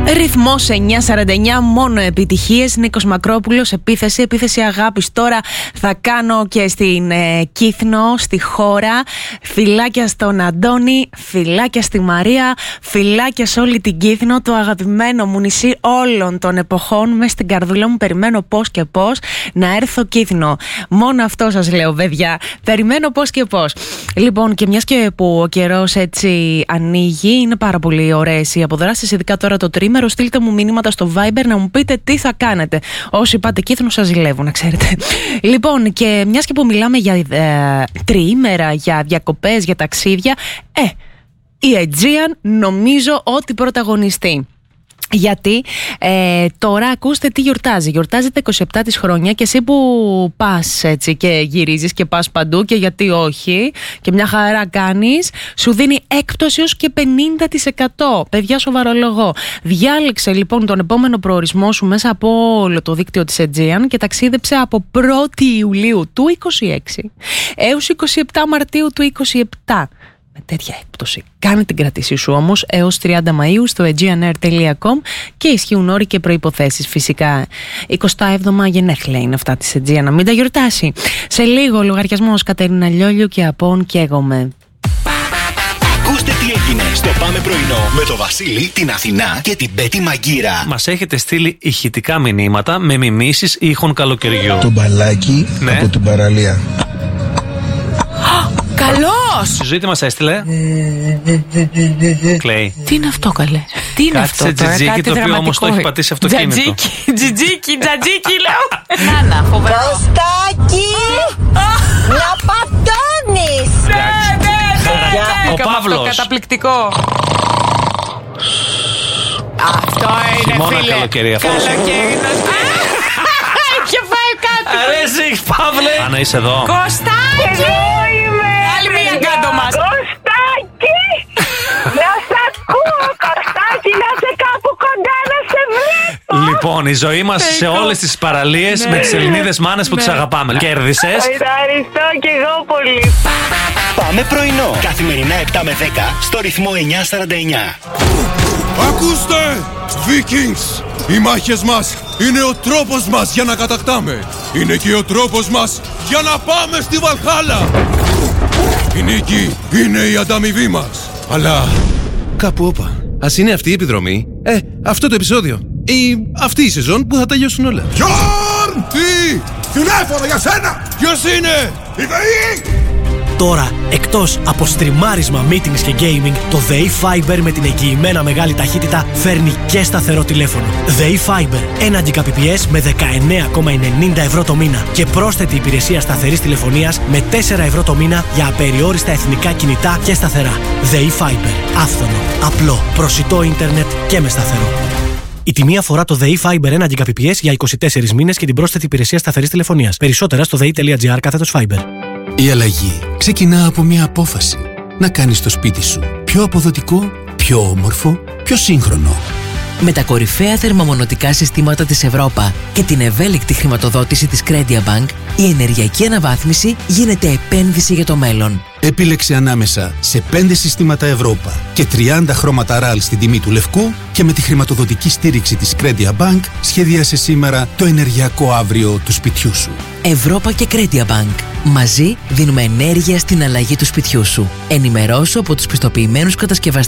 Ρυθμός 949, μόνο επιτυχίες. Νίκος Μακρόπουλος, επίθεση αγάπης. Τώρα θα κάνω και στην Κύθνο, στη χώρα. Φιλάκια στον Αντώνη, φιλάκια στη Μαρία, φιλάκια σε όλη την Κύθνο, το αγαπημένο μου νησί όλων των εποχών. Μες στην καρδούλα μου περιμένω πώς και πώς να έρθω Κύθνο. Μόνο αυτό σας λέω, παιδιά. Περιμένω πώς και πώς. Λοιπόν, και μιας και που ο καιρός έτσι ανοίγει, είναι πάρα πολύ ωραίες οι αποδράσεις, ειδικά τώρα το τρίμερο. Στείλτε μου μηνύματα στο Viber να μου πείτε τι θα κάνετε. Όσοι πάτε Κύθνο, σας ζηλεύω, να ξέρετε. Λοιπόν, και μιας και που μιλάμε για τριήμερα, για διακοπές, για ταξίδια, η Aegean νομίζω ότι πρωταγωνιστεί. Γιατί τώρα ακούστε τι γιορτάζει. Γιορτάζει τα 27 της χρόνια και εσύ που πας έτσι και γυρίζεις και πας παντού και γιατί όχι και μια χαρά κάνεις, σου δίνει έκπτωση ως και 50%. Παιδιά, σοβαρολογώ. Διάλεξε λοιπόν τον επόμενο προορισμό σου μέσα από όλο το δίκτυο της Aegean και ταξίδεψε από 1η Ιουλίου του 26 έως 27 Μαρτίου του 27. Τέτοια έκπτωση. Κάνε την κρατήσή σου όμως έως 30 Μαΐου στο aegeanair.com και ισχύουν όροι και προϋποθέσεις. Φυσικά 27 γενέθλια είναι αυτά της Aegean, να μην τα γιορτάσει. Σε λίγο λογαριασμός Κατερίνα Λιόλιου και Απόν καίγομαι. Ακούστε τι έγινε στο Πάμε Πρωινό με το Βασίλη, την Αθηνά και την Πέτη Μαγκύρα. Μας έχετε στείλει ηχητικά μηνύματα με μιμήσεις ήχων καλοκαιριού. Το μπαλάκι από την παραλία. Καλός! Συζήτη μας έστειλε. Κλαίει. Τι είναι αυτό, καλέ? Τι είναι αυτό? Κάτσε τζιτζίκι, το οποίο όμως το έχει πατήσει αυτοκίνητο. Τζιτζίκι, λέω. Νάνα, φοβερό. Κωστάκι! Να πατώνεις! Ο Παύλος. Καταπληκτικό. Αυτό είναι, χειμώνα, φίλε. καλοκαίρι αυτός. Καλοκαίρι. Είχε φάει κάτι. Αρέσει, Παύλε. Άννα, είσαι εδώ. Κωστάκι! Άλλη μία κάτω μας. Κωστάκι! Να σ' ακούω, Κωστάκι, να σε κάπου κοντά να σε βλέπω. Λοιπόν, η ζωή μας σε όλες τις παραλίες με τις Ελληνίδες μάνες που τις αγαπάμε. Κέρδισες. Ευχαριστώ και εγώ πολύ. Πάμε Πρωινό. Καθημερινά 7 με 10 στο ρυθμό 949. Ακούστε, Vikings! Οι μάχες μας είναι ο τρόπος μας για να κατακτάμε. Είναι και ο τρόπος μας για να πάμε στη Βαλχάλα. Η νίκη είναι η ανταμοιβή μας. Αλλά κάπου όπα. Ας είναι αυτή η επιδρομή, αυτό το επεισόδιο ή αυτή η σεζόν που θα τελειώσουν όλα. Γιόρν! Τι! Τηλέφωνο για σένα! Ποιος είναι? Η ΔΕΗ! Τώρα, εκτός από στριμάρισμα, meetings και gaming, το ΔΕΗ Fiber με την εγγυημένα μεγάλη ταχύτητα φέρνει και σταθερό τηλέφωνο. ΔΕΗ Fiber, 1 Gbps με 19,90 ευρώ το μήνα και πρόσθετη υπηρεσία σταθερής τηλεφωνίας με 4 ευρώ το μήνα για απεριόριστα εθνικά κινητά και σταθερά. ΔΕΗ Fiber, άφθονο, απλό, προσιτό ίντερνετ και με σταθερό. Η τιμή αφορά το ΔΕΗ Fiber 1 Gbps για 24 μήνες και την πρόσθετη υπηρεσία σταθερής τηλεφωνίας. Περισσότερα στο dei.gr/Fiber. Η αλλαγή ξεκινά από μια απόφαση. Να κάνεις το σπίτι σου πιο αποδοτικό, πιο όμορφο, πιο σύγχρονο. Με τα κορυφαία θερμομονωτικά συστήματα της Ευρώπα και την ευέλικτη χρηματοδότηση της CrediaBank, η ενεργειακή αναβάθμιση γίνεται επένδυση για το μέλλον. Επίλεξε ανάμεσα σε 5 συστήματα Ευρώπα και 30 χρώματα RAL στην τιμή του λευκού και με τη χρηματοδοτική στήριξη της CrediaBank σχεδίασε σήμερα το ενεργειακό αύριο του σπιτιού σου. Ευρώπα και CrediaBank. Μαζί δίνουμε ενέργεια στην αλλαγή του σπιτιού σου. Ενημερώσου από τους πιστοποιημένους κατασκευαστές.